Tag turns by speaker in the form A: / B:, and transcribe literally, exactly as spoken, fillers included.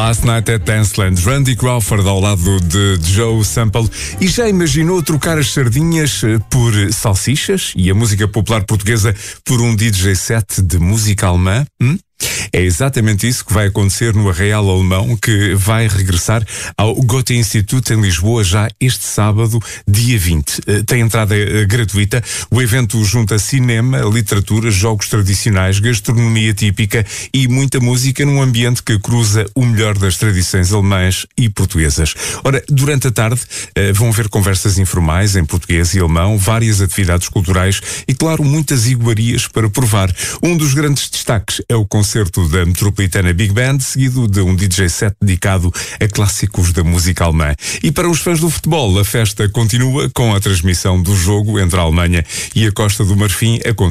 A: Last Night at Danceland, Randy Crawford ao lado de Joe Sample. E já imaginou trocar as sardinhas por salsichas e a música popular portuguesa por um D J set de música alemã? Hum? É exatamente isso que vai acontecer no Arraial Alemão, que vai regressar ao Goethe Institute em Lisboa já este sábado, dia vinte. Tem entrada gratuita. O evento junta cinema, literatura, jogos tradicionais, gastronomia típica e muita música num ambiente que cruza o melhor das tradições alemãs e portuguesas. Ora, durante a tarde vão haver conversas informais em português e alemão, várias atividades culturais e, claro, muitas iguarias para provar. Um dos grandes destaques é o concerto da Metropolitana Big Band, seguido de um D J set dedicado a clássicos da música alemã. E para os fãs do futebol, a festa continua com a transmissão do jogo entre a Alemanha e a Costa do Marfim. A